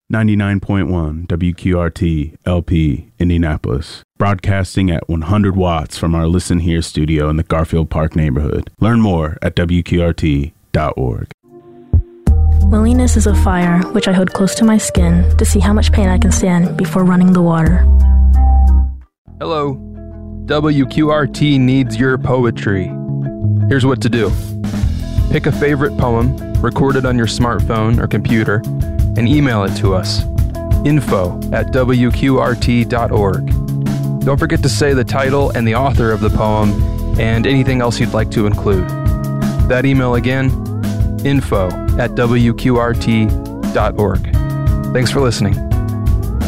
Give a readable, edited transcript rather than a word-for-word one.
99.1 WQRT LP Indianapolis, broadcasting at 100 watts from our Listen Here studio in the Garfield Park neighborhood. Learn more at WQRT.org. Loneliness is a fire which I hold close to my skin to see how much pain I can stand before running the water. Hello. WQRT needs your poetry. Here's what to do. Pick a favorite poem, record it on your smartphone or computer, and email it to us. info@WQRT.org. Don't forget to say the title and the author of the poem and anything else you'd like to include. That email again, info@WQRT.org. Thanks for listening.